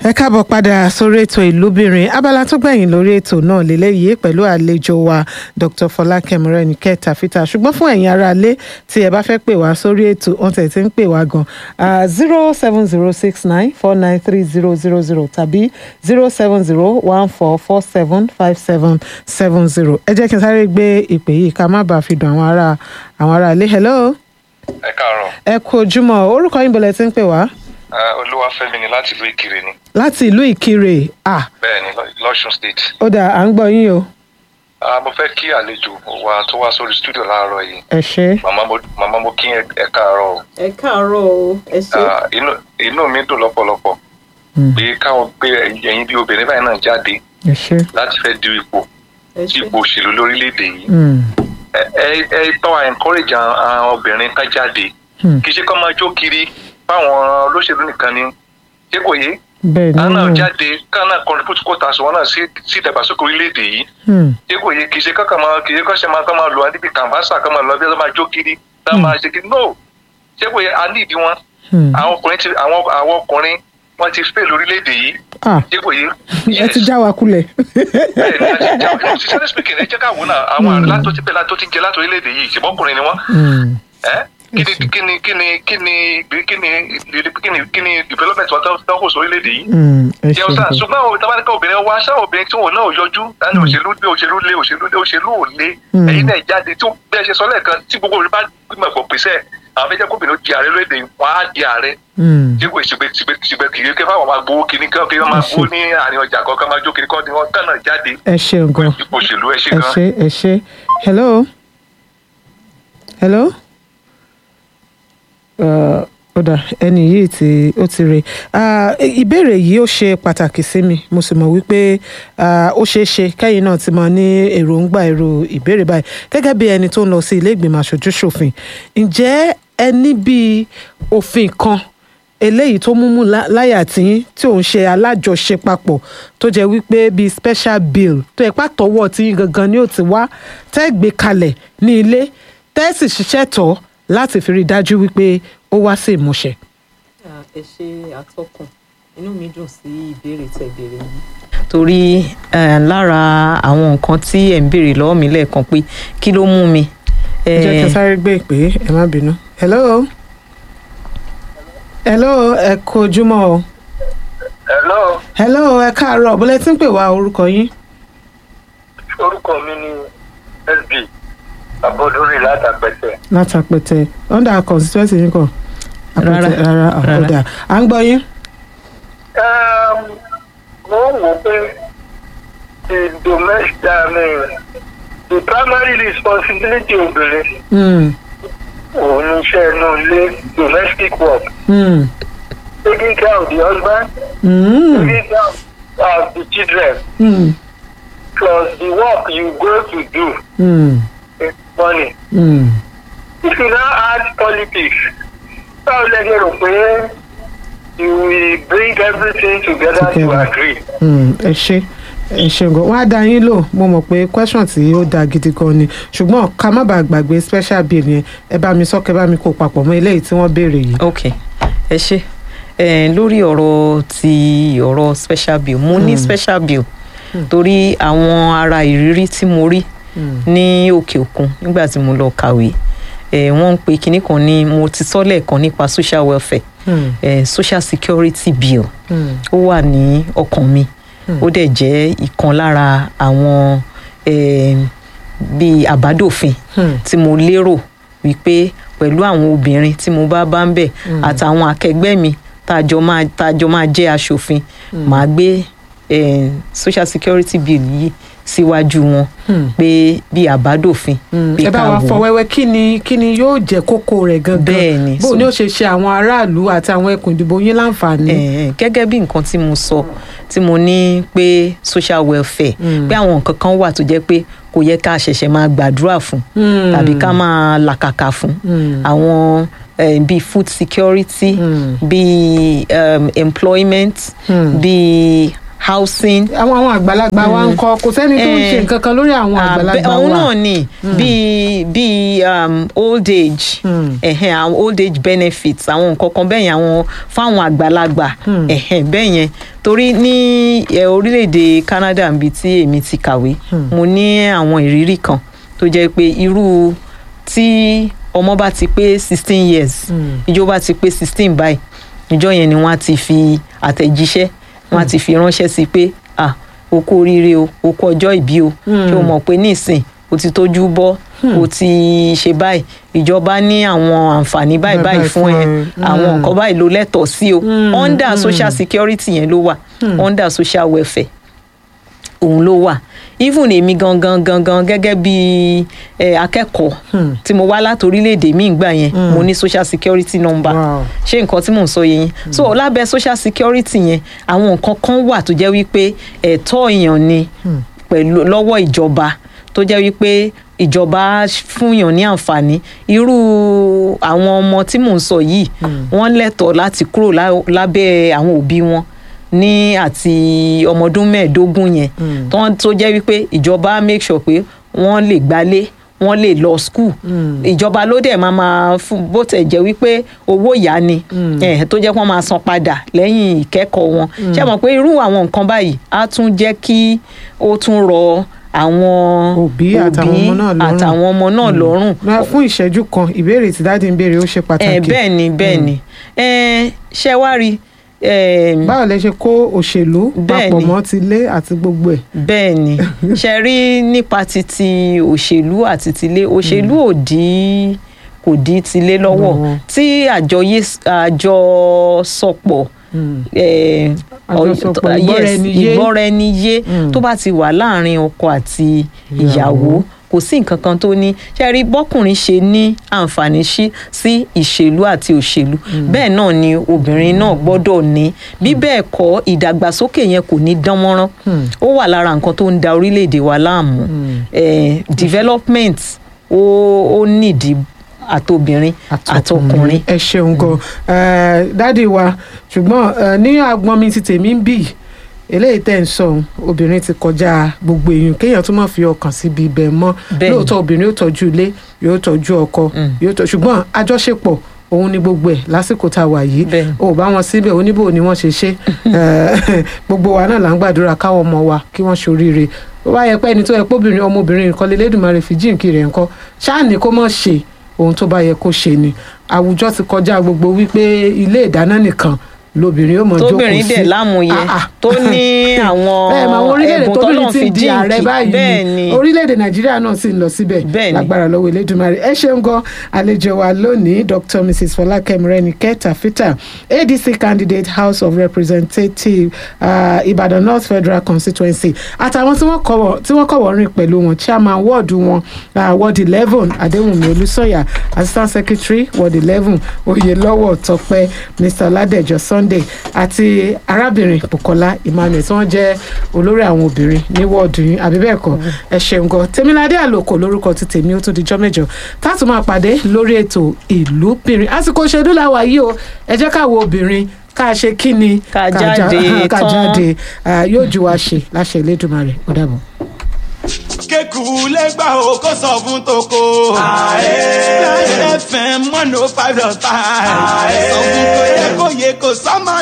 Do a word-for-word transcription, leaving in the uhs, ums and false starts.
ẹ káàbọ̀ padà sórí ètò ìlúbìnrin abala tó gbẹ̀yìn lórí ètò náà lélẹ́yìí pẹ̀lú àlejò wa Dr Fọlákẹ́ Mọ́rẹ́níkẹ́ Tàfítà ṣùgbọ́n fún ẹ̀yin aráalé tí ẹ bá fẹ́ pè wá sórí ètò wọ́n tẹ̀ tí ń pè wá gan zero seven zero six nine four nine three zero zero zero tàbí zero seven zero one four four seven five seven seven zero ẹ jẹ́ kí n sáré gbé ìpè yìí ká má bàa fi dùn àwọn ará àwọn aráalé. Hello. ẹ káàárọ̀. ẹ kú ojúmọ́ orúkọ yín bọ̀lẹ̀ tí ń pè wá. Olúwafẹ́mi ni láti ìlú Ìkirè ni. láti ìlú Ìkirè. ah bẹ́ẹ̀ni lọ́ṣùn state. ó dà à ń gbọ́ yín o. mo fẹ́ kí àlejò wa tó wá sórí studio láàárọ̀ yìí. ẹ ṣé. màmá mo kí ẹ káàárọ̀ o. ẹ káàárọ̀ o ẹ ṣé. inú mi dùn lọ́pọ̀lọpọ̀ pé káwọn pé ẹ̀yin bí obìnrin báyìí náà jáde láti fẹ́ du ipò ipò òṣèlú lórílẹ̀‐èdè yìí. ẹ ẹ tọ́ à encourage àwọn obìnrin ká jáde kì í ṣe kó máa jó kiri fáwọn olóṣèlú nìkan ni ṣé kò yé. àwọn náà jáde káwọn náà contribute quotas wọn náà sí ìdàgbàsókè orílẹ̀-èdè yìí. ṣé kò yé kì í ṣe kọ́kàn máa kì í ṣe kọ́ṣẹ́ máa kọ́ máa lò wá níbi kàǹfàṣà kọ́ máa lọ bí wọ́n máa jó kiri táwọn máa ṣe kiri no ṣé kò yé a ní ìdí wọn. àwọn ọkùnrin ti àwọn àwọn ọkùnrin wọn ti fail lórílẹ̀-èdè yìí. ṣé kò yé. ẹ ti já wa kulẹ̀. bẹ́ẹ̀ ni ẹ ti já wa sincerely speaking ẹ jẹ́ ká wò náà àwọn àrùn látó ti pẹ́ látó ti jẹ látó orílẹ̀-èdè yìí ṣùgbọ́n ọkùnrin ni wọ́n. kini kini kini kini kini kini kini development wa tó kó sórí lédè yìí. ṣé o sá ṣùgbọ́n o tabaníkà obìnrin wa ṣá obìnrin tí wọn náà yọjú láti òṣèlú lé òṣèlú lé òṣèlú lé òṣèlú ò lé ẹ̀yin náà jáde tí bẹ́ẹ̀ ṣe sọ lẹ́ẹ̀kan tí gbogbo rẹ̀ bá gbìmọ̀ pọ̀ pèsè àwọn fẹ́ jẹ́ kó obìnrin di ààrẹ lóde wọn á di ààrẹ. ṣé kò ṣùgbẹ́ ṣùgbẹ́ ṣùgbẹ́ kì í kí fáwọn máa gbowó kiri kí wọ́n máa gbowó ní àárín ọjà kọ̀ọ̀kan máa jó kiri kọ́ ni wọ́n kàn náà jáde. ẹ ṣé gan òṣèlú ẹ ṣé ẹ gan. ṣé ẹ ṣé hello hello. ọ̀dà ẹni yìí tí ó ti rè ìbéèrè yìí ó ṣe pàtàkì sí mi mo sì mọ̀ wípé ó ṣeé ṣe kẹ́yìn náà ti mọ ní èròǹgbà èrò ìbéèrè báyìí gẹ́gẹ́ bí ẹni tó ń lọ sí ilé ìgbìmọ̀ aṣojú ṣòfin ǹjẹ́ ẹ ní bí òfin kan eléyìí tó múmú láyà tí tí òun ṣe alájọṣe papọ̀ tó jẹ́ wípé bíi special bill tó yẹ pàtọ́wọ́ tí gangan ni ó ti wá tẹ́ gbé kalẹ̀ ní ilé tẹ́ sì ṣiṣẹ́ tọ́ láti fi rí i dájú wípé ó wá sí ìmúṣẹ. ẹ ṣe àtọkùn inú mi dùn sí ìbéèrè tẹ́ béèrè yìí. torí lára àwọn nǹkan tí ẹ̀ ń béèrè lọ́wọ́ mi lẹ́ẹ̀kan pé kí ló mú mi. jẹ́ kí n sáré gbé ìpè ẹ má bínú. hello hello ẹ kú ojúmọ́ o. hello. hello ẹ káàárọ̀ bọ́lẹ̀ tí ń pè wá orúkọ yín. orúkọ mi ni S B Abọ́dúnrin látàpẹ̀tẹ̀. látàpẹ̀tẹ̀ under constituency yín kọ. rárá rárá ọ̀dà à ń gbọ́ yín. mo wò pé the domestic I mean, the primary responsibility obìnrin òun ni iṣẹ́ inú ilé domestic work. Mm. taking care of the husband. Mm. taking care of the children. Mm. plus the work you go to do. Mm. money. Mm. If you now add politics, how let you know you will bring everything together, together. to agree. ẹ ṣé ẹ ṣé gan wọn á dá yín lò mo mọ̀ pé question tí ó dáa gidi gan ni ṣùgbọ́n ká má bàa gbàgbé special bill yẹn ẹ bá mi sọ kẹ́ bá mi kó papọ̀ mọ́ eléyìí tí wọ́n béèrè yìí. ok ẹ ṣé lórí ọ̀rọ̀ ti ọ̀rọ̀ special bill mo ní special bill torí àwọn ara ìrírí tí mo rí ní òkè òkun nígbà tí mo lọ kàwé wọ́n ń pe kinní kan ní mo ti sọ lẹ́ẹ̀kan nípa social welfare mm. social security bill ó wà ní ọkàn mi ó dẹ̀ jẹ́ ìkan lára àwọn bíi àbádòfin tí mo lérò wípé pẹ̀lú àwọn obìnrin tí mo bá bá ń bẹ̀ àtàwọn akẹgbẹ́ mi tájọ máa tájọ máa jẹ́ aṣòfin màá gbé social security bill yìí síwájú wọn pé bí àbádòfin. ẹ bá wa fọ wẹ́wẹ́ kí ni kí ni yóò jẹ́ kókó rẹ̀ gangan bẹ́ẹ̀ni bó ni ó ṣe ṣe àwọn aráàlú àti àwọn ẹkùn ìdìbò yín láǹfààní. gẹ́gẹ́ bí nǹkan tí mo sọ tí mo ní pé social welfare pé àwọn nǹkan kan wà tó jẹ́ pé kò yẹ ká ṣẹ̀ṣẹ̀ máa gbàdúrà fún tàbí ká máa làkàkà fún àwọn bíi food security bíi um, employment bíi housing. àwọn àwọn àgbàlagbà wa ń kọ́ kò sẹ́ni tó ń ṣe nǹkan kan lórí àwọn àgbàlagbà wa. òun náà ni bíi bíi um, old age ẹ̀hẹ̀n àwọn old age benefits àwọn nǹkan kan bẹ́ẹ̀ yẹn àwọn fáwọn àgbàlagbà ẹ̀hẹ̀n bẹ́ẹ̀ yẹn torí ní orílẹ̀-èdè Canada níbi tí èmi ti kàwé mo ní àwọn ìrírí kan tó jẹ́ pé irú tí ọmọ bá ti pé sixteen years ìjọba ti pé sixteen báyìí ìjọ yẹn ni wọ́n á ti fi àtẹ̀jíṣẹ́ wọ́n á ti fi ránṣẹ́ sí pé ah o kú oríire o o kú ọjọ́ ìbí o ṣé o mọ̀ pé nísìn o ti tójú bọ́ o ti ṣe báyìí ìjọba ní àwọn àǹfààní báyìí báyìí fún ẹ àwọn nǹkan báyìí ló lẹ́tọ̀ọ́ sí o under social security yẹn ló wà under social welfare òun ló wà even èmi gangan gangan gẹ́gẹ́ bí akẹ́kọ̀ọ́ tí mo wá láti orílẹ̀-èdè mi ìgbà yẹn mo ní social security number ṣé nǹkan tí mò ń sọ yẹn so lábẹ́ social security yẹn àwọn nǹkan kan wà tó jẹ́ wípé ẹ̀tọ́ èèyàn ni pẹ̀lú lọ́wọ́ ìjọba tó jẹ́ wípé ìjọba fúnyàn ní àǹfààní irú àwọn ọmọ tí mò ń sọ yìí wọ́n lẹ́tọ̀ọ́ láti kúrò lábẹ́ àwọn òbí wọn ní àti ọmọ ọdún mẹ́ẹ̀ẹ́dógún yẹn tó jẹ́ wípé ìjọba make sure pé wọ́n lè gbálé wọ́n lè lọ school ìjọba ló dẹ̀ máa máa fún bó tẹ̀ jẹ́ wípé owó ìyá ni tó jẹ́ kí wọ́n máa san padà lẹ́yìn ìkẹ́kọ̀ọ́ wọn ṣé mọ̀ pé irú àwọn nǹkan báyìí á tún jẹ́ kí ó tún rọ àwọn òbí àtàwọn ọmọ náà lọ́rùn. fún ìṣẹ́jú kan ìbéèrè tí dáàdi ń béèrè ó ṣe pàtàkì. bẹ́ẹ̀ ni bẹ́ẹ̀ ni ṣé wá rí báwo lẹ ṣe kó òṣèlú papọ̀ mọ́ ti ilé àti gbogbo ẹ̀. bẹ́ẹ̀ ni ṣe rí nípa titi òṣèlú àti tilé òṣèlú ò dí kò dí tilé lọ́wọ́ tí àjọsọpọ̀ ìgbọ́ra ẹni yé tó bá ti wà láàrin ọkọ àti ìyàwó kò sí nǹkan kan tó ní ṣe rí bọ́kùnrin ṣe ní àǹfààní sí ìṣèlú àti òṣèlú bẹ́ẹ̀ náà ni obìnrin náà gbọ́dọ̀ ní bí bẹ́ẹ̀ kọ́ ìdàgbàsókè yẹn kò ní dán mọ́rán ó wà lára nǹkan tó ń da orílẹ̀-èdè wa láàmú development ó nídìí àtobìnrin àtọkùnrin. ẹ ṣeun gan dádì wa ṣùgbọ́n ní agbọ́n mi ti tèmi ń bì eléyìí tẹ́ ń sọ obìnrin ti kọjá gbogbo èèyàn kéèyàn tún máa fi ọkàn síbi ibẹ̀ mọ́ lóòótọ́ obìnrin yóò tọ́jú ilé yóò tọ́jú ọkọ yóò tọ́jú ṣùgbọ́n àjọṣepọ̀ òun ni gbogbo ẹ̀ lásìkò tá a wà yìí ò bá wọn síbẹ̀ oníbò ni wọ́n ṣe ṣe gbogbo wa náà là ń gbàdúrà káwọn ọmọ wa kí wọ́n ṣoríire ó wá yẹ pé ẹni tó yẹ pé obìnrin ọmọbìnrin nǹkan lè lédùmarè fi jíǹkì rẹ̀ nǹkan ṣáà ní kó mọ̀ ṣe ohun tó bá yẹ kó ṣe ni àwùjọ ti kọjá gbogbo wípé ilé ìdáná nìkan lóbìnrin yóò mọ jókòó sí tóbìnrin dẹ̀ lámúyẹ tó ní àwọn ẹ̀bùn tọ́lọ́run fi jíǹkì bẹ́ẹ̀ ni orílẹ̀-èdè nàìjíríà náà sì ń lọ síbẹ̀ lágbára lọ́wọ́ elédùnmarè ẹ ṣeun gan àlejò wa lónìí Doctor Mrs Fọlákẹ́ Mọ́rẹ́níkẹ́ Tafita A D C candidate House of Representatives uh, Ìbàdàn North Federal Constituency àtàwọn tí wọ́n kọ̀wọ́ rìn pẹ̀lú wọn chairman wọ́ọ̀dù wọn uh, ward eleven Adéwùnmí Olúsọ̀yà assistant secretary ward eleven Oyèlọ́wọ̀ Tọ́pẹ́ Mr Ọládẹ̀jọ Sunday àti arábìnrin Bukola Emmanuel tí wọ́n jẹ́ olórí àwọn obìnrin ní wọ́ọ̀dù yín àbí bẹ́ẹ̀ kọ́ ẹ ṣeun gan Tèmiládé Àlòkò lórúkọ ti tèmi ó tún dijọ́ mẹ́jọ táàtù máa pàdé lórí ètò Ìlúbìnrin àsìkò òṣèlú la wà yìí o ẹ jẹ́ káwọ obìnrin ká ṣe kí ni ká jáde ká jáde yóò ju wa ṣe láṣẹ Elédùmarè ó dàbọ̀. kéku lẹ́gbà o kó sọ fún toko. Ààrẹ F M one oh five dot five. Sọ fún kò yẹ kó yẹ kó sọ́mọ́